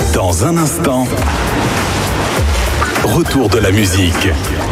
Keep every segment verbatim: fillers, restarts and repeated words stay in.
Dans un instant, retour de la musique.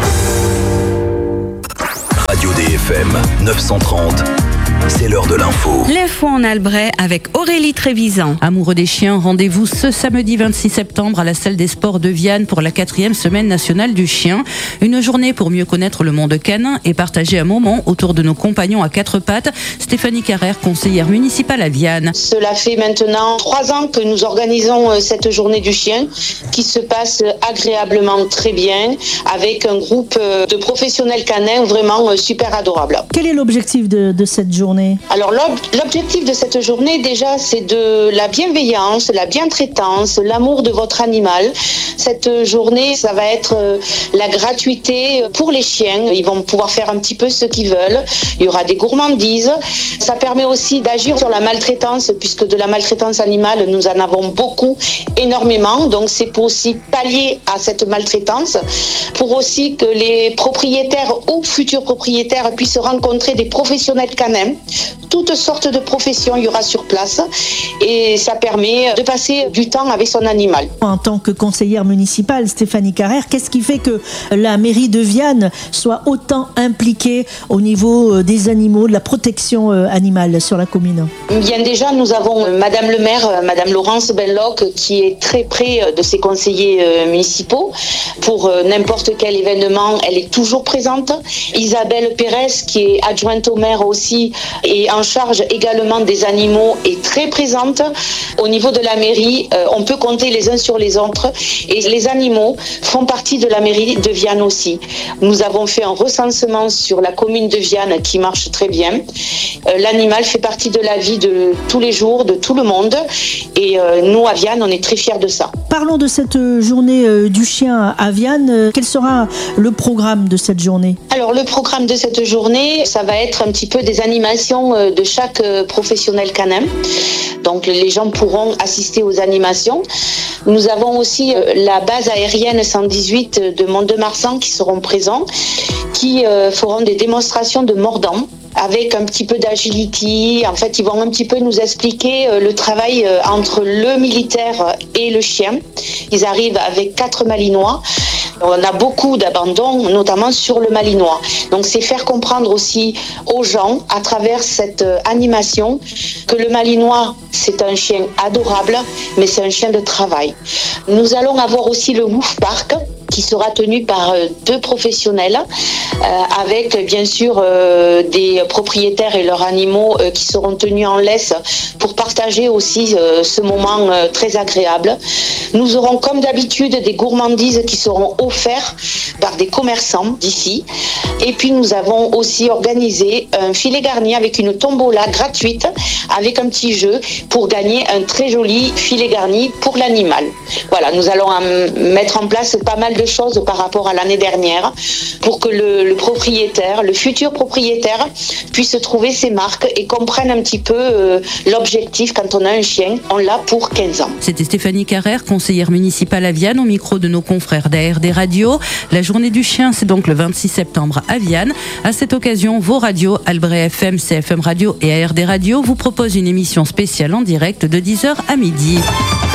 Radio D F M neuf cent trente. C'est l'heure de l'info. L'info en Albret avec Aurélie Trévisan. Amoureux des chiens, rendez-vous ce samedi vingt-six septembre à la salle des sports de Viane pour la quatrième semaine nationale du chien. Une journée pour mieux connaître le monde canin et partager un moment autour de nos compagnons à quatre pattes. Stéphanie Carrère, conseillère municipale à Viane. Cela fait maintenant trois ans que nous organisons cette journée du chien qui se passe agréablement très bien avec un groupe de professionnels canins vraiment super adorables. Quel est l'objectif de, de cette journée ? Alors l'objectif de cette journée déjà c'est de la bienveillance, la bientraitance, l'amour de votre animal. Cette journée ça va être la gratuité pour les chiens, ils vont pouvoir faire un petit peu ce qu'ils veulent, il y aura des gourmandises, ça permet aussi d'agir sur la maltraitance puisque de la maltraitance animale nous en avons beaucoup, énormément, donc c'est pour aussi pallier à cette maltraitance, pour aussi que les propriétaires ou futurs propriétaires puissent rencontrer des professionnels canins. Toutes sortes de professions il y aura sur place et ça permet de passer du temps avec son animal. En tant que conseillère municipale, Stéphanie Carrère, qu'est-ce qui fait que la mairie de Viane soit autant impliquée au niveau des animaux, de la protection animale sur la commune ? Bien déjà, nous avons Madame le maire, Madame Laurence Benloc, qui est très près de ses conseillers municipaux. Pour n'importe quel événement, elle est toujours présente. Isabelle Pérez, qui est adjointe au maire aussi, et en charge également des animaux est très présente. Au niveau de la mairie, euh, on peut compter les uns sur les autres et les animaux font partie de la mairie de Viane aussi. Nous avons fait un recensement sur la commune de Viane qui marche très bien. Euh, l'animal fait partie de la vie de tous les jours, de tout le monde et euh, nous à Viane, on est très fiers de ça. Parlons de cette journée euh, du chien à Viane. Quel sera le programme de cette journée ? Alors le programme de cette journée, ça va être un petit peu des animations de chaque professionnel canin. Donc les gens pourront assister aux animations. Nous avons aussi la base aérienne cent dix-huit de Mont-de-Marsan qui seront présents, qui feront des démonstrations de mordant avec un petit peu d'agility. En fait, ils vont un petit peu nous expliquer le travail entre le militaire et le chien. Ils arrivent avec quatre malinois. On a beaucoup d'abandon, notamment sur le malinois. Donc c'est faire comprendre aussi aux gens, à travers cette animation, que le malinois, c'est un chien adorable, mais c'est un chien de travail. Nous allons avoir aussi le Woof Park, qui sera tenu par deux professionnels, euh, avec bien sûr euh, des propriétaires et leurs animaux euh, qui seront tenus en laisse pour partager aussi euh, ce moment euh, très agréable. Nous aurons comme d'habitude des gourmandises qui seront offertes par des commerçants d'ici. Et puis nous avons aussi organisé un filet garni avec une tombola gratuite avec un petit jeu pour gagner un très joli filet garni pour l'animal. Voilà, nous allons mettre en place pas mal de choses par rapport à l'année dernière pour que le, le propriétaire, le futur propriétaire puisse trouver ses marques et comprenne un petit peu euh, l'objectif quand on a un chien, on l'a pour quinze ans. C'était Stéphanie Carrère, conseillère municipale à Viane, au micro de nos confrères d'A R D Radio. La journée du chien, c'est donc le vingt-six septembre à Viane. À cette occasion, vos radios, Albret F M, C F M Radio et A R D Radio, vous proposent une émission spéciale en direct de dix heures à midi.